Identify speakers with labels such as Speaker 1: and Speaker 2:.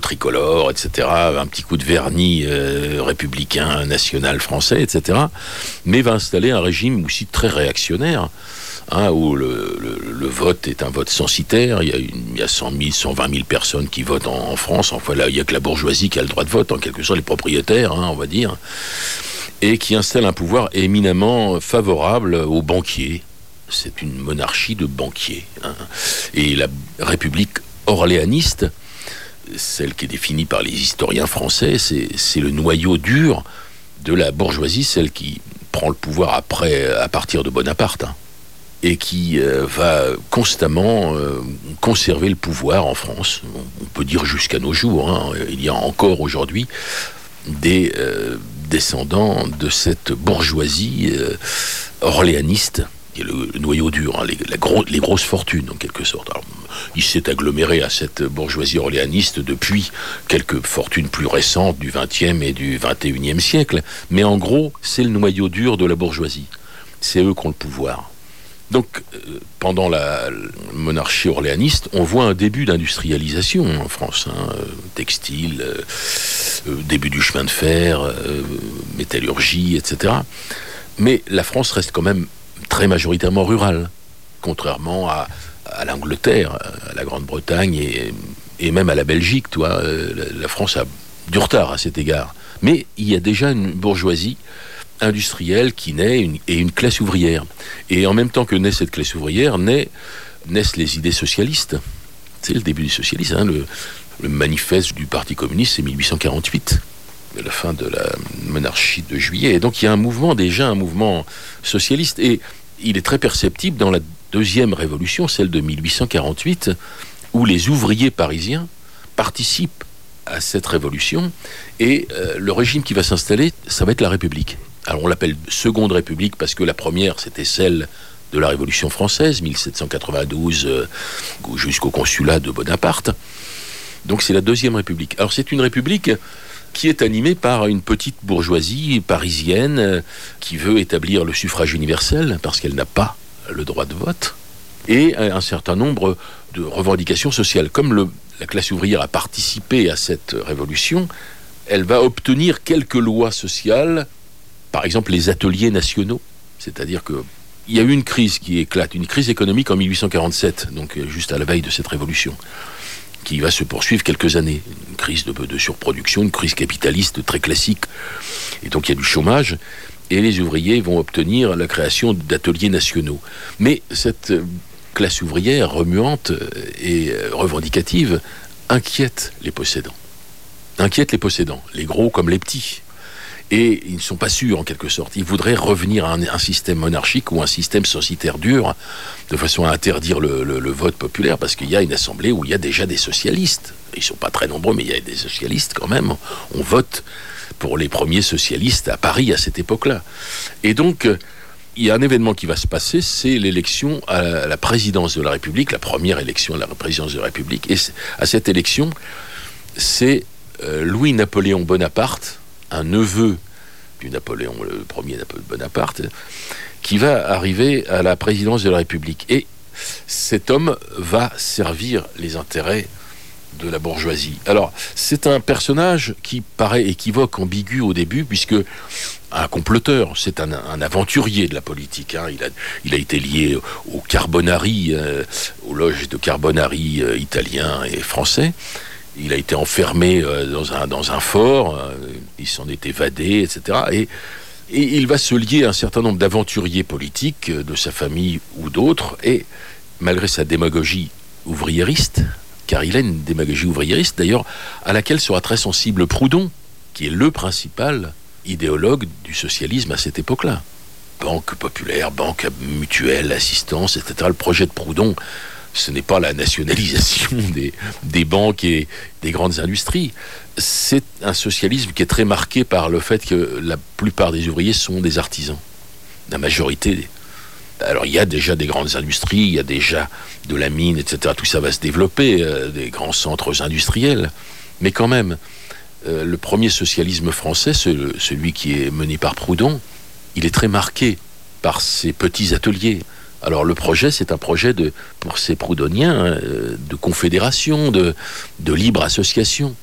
Speaker 1: tricolore, etc., un petit coup de vernis républicain, national, français, etc., mais va installer un régime aussi très réactionnaire, où le vote est un vote censitaire. Il y a 100 000, 120 000 personnes qui votent en France. Enfin, là, il n'y a que la bourgeoisie qui a le droit de vote, en quelque sorte, les propriétaires, on va dire, et qui installe un pouvoir éminemment favorable aux banquiers. C'est une monarchie de banquiers. Et la République orléaniste, celle qui est définie par les historiens français, c'est le noyau dur de la bourgeoisie, celle qui prend le pouvoir à partir de Bonaparte, et qui va constamment conserver le pouvoir en France. On peut dire jusqu'à nos jours. Il y a encore aujourd'hui des descendants de cette bourgeoisie orléaniste, qui est le noyau dur, les grosses fortunes en quelque sorte. Alors, il s'est aggloméré à cette bourgeoisie orléaniste depuis quelques fortunes plus récentes du XXe et du XXIe siècle, mais en gros, c'est le noyau dur de la bourgeoisie. C'est eux qui ont le pouvoir. Donc, pendant la monarchie orléaniste, on voit un début d'industrialisation en France, textile, début du chemin de fer, métallurgie, etc. Mais la France reste quand même très majoritairement rurale, contrairement à l'Angleterre, à la Grande-Bretagne et même à la Belgique. La France a du retard à cet égard. Mais il y a déjà une bourgeoisie industrielle qui naît et une classe ouvrière. Et en même temps que naît cette classe ouvrière, naissent les idées socialistes. C'est le début du socialisme. Le manifeste du Parti communiste, c'est 1848, la fin de la monarchie de Juillet. Et donc il y a un mouvement socialiste. Et il est très perceptible dans la deuxième révolution, celle de 1848, où les ouvriers parisiens participent à cette révolution. Et le régime qui va s'installer, ça va être la République. Alors on l'appelle Seconde République parce que la première, c'était celle de la Révolution française, 1792 jusqu'au consulat de Bonaparte. Donc c'est la Deuxième République. Alors c'est une république qui est animée par une petite bourgeoisie parisienne qui veut établir le suffrage universel parce qu'elle n'a pas le droit de vote, et un certain nombre de revendications sociales. Comme la classe ouvrière a participé à cette révolution, elle va obtenir quelques lois sociales, par exemple les ateliers nationaux. C'est-à-dire qu'il y a eu une crise qui éclate, une crise économique en 1847, donc juste à la veille de cette révolution, qui va se poursuivre quelques années. Une crise de surproduction, une crise capitaliste très classique. Et donc il y a du chômage, et les ouvriers vont obtenir la création d'ateliers nationaux. Mais cette classe ouvrière remuante et revendicative inquiète les possédants. Les gros comme les petits. Et ils ne sont pas sûrs, en quelque sorte. Ils voudraient revenir à un système monarchique ou un système censitaire dur, de façon à interdire le vote populaire, parce qu'il y a une assemblée où il y a déjà des socialistes. Ils ne sont pas très nombreux, mais il y a des socialistes quand même. On vote pour les premiers socialistes à Paris à cette époque-là. Et donc, il y a un événement qui va se passer, c'est l'élection à la présidence de la République, la première élection à la présidence de la République. Et à cette élection, c'est Louis-Napoléon Bonaparte, un neveu du Napoléon, le premier Bonaparte, qui va arriver à la présidence de la République. Et cet homme va servir les intérêts de la bourgeoisie. Alors, c'est un personnage qui paraît équivoque, ambigu au début, puisque un comploteur, c'est un aventurier de la politique. Il a été lié aux Carbonari, aux loges de Carbonari italiens et français. Il a été enfermé dans un fort, il s'en est évadé, etc. Et il va se lier à un certain nombre d'aventuriers politiques, de sa famille ou d'autres, et malgré sa démagogie ouvriériste, car il a une démagogie ouvriériste d'ailleurs, à laquelle sera très sensible Proudhon, qui est le principal idéologue du socialisme à cette époque-là. Banque populaire, banque mutuelle, assistance, etc. Le projet de Proudhon, ce n'est pas la nationalisation des banques et des grandes industries. C'est un socialisme qui est très marqué par le fait que la plupart des ouvriers sont des artisans. La majorité. Alors il y a déjà des grandes industries, il y a déjà de la mine, etc. Tout ça va se développer, des grands centres industriels. Mais quand même, le premier socialisme français, celui qui est mené par Proudhon, il est très marqué par ces petits ateliers. Alors le projet, c'est un projet pour ces proudhoniens, de confédération, de libre association.